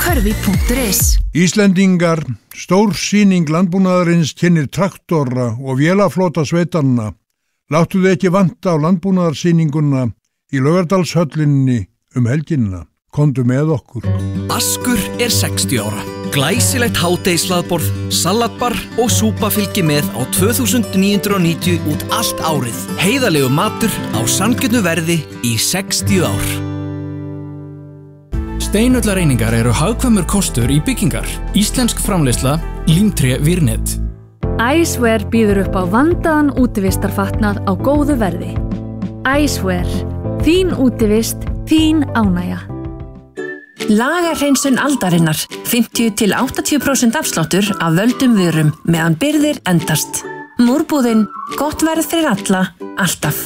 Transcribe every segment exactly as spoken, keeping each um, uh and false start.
körfi punktur is. Íslendingar, stór sýning landbúnaðarins kynnir traktora og vélaflota sveitanna. Láttu þið ekki vanta á landbúnaðarsýninguna í Laugardalshöllinni um helginna. Komdu með okkur. Askur er sextíu ára. Glæsilegt hádegishlaðborð, salatbar og súpa fylgir með á tvö þúsund níu hundruð og níutíu út allt árið. Heiðarlegur matur á sanngjörnu verði í sextíu ár. Steinullareiningar eru hagkvæmur kostur í byggingar. Íslensk framleiðsla, Límtré Virnet. Iceware býður upp á vandaðan útivistarfatnað á góðu verði. Iceware. Þín útivist, þín ánægja. Lagarhreinsun aldarinnar. fimmtíu til áttatíu prósent afsláttur af völdum vörum meðan birgðir endast. Múrbúðin, gott verð fyrir alla, alltaf.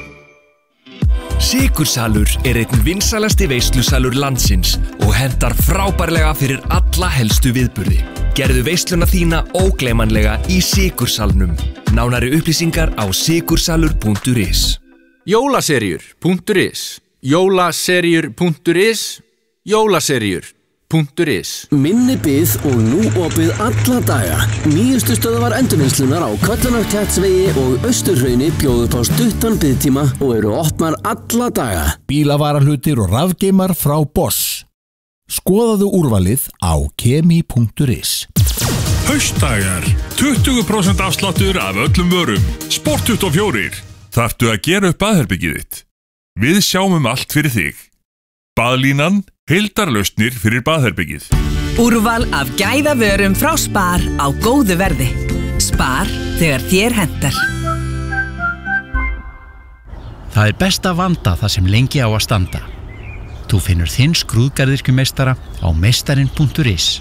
Sykursalur er einn vinsælasti veislusalur landsins og hentar frábærlega fyrir alla helstu viðburði. Gerðu veisluna þína ógleymanlega í Sykursalnum. Nánari upplýsingar á sykursalur punktur is. Jólaseríur punktur is, jólaseríur punktur is, jólaseríur punktur is. Minni bið og nú opið alla daga. Nýjustu stöðvar endurvinnslunar á Köllunarklettsvegi og Austurhrauni bjóðu upp á stuttan biðtíma og eru opnar alla daga. Bílavarahlutir og rafgeimar frá Bosch. Skoðaðu úrvalið á kemi punktur is. Haustdagar, tuttugu prósent afsláttur af öllum vörum. Sport tuttugu og fjórir. Þarftu að gera upp baðherbergið þitt. Við sjáum um allt fyrir þig. Baðlínan, heildarlausnir fyrir baðherbergið. Úrval af gæðavörum frá Spar á góðu verði. Spar þegar þér hentar. Það er best að vanda það sem lengi á að standa. Þú finnur þinn skrúðgarðyrkjumeistara á meistarinn punktur is.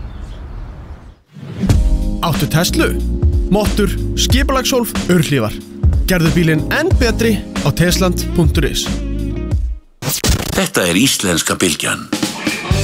Áttu Tesla? Mottur, skipulagshólf, urhlífar. Gerðu bílinn enn betri á tesland punktur is. Þetta er íslenska bylgjan.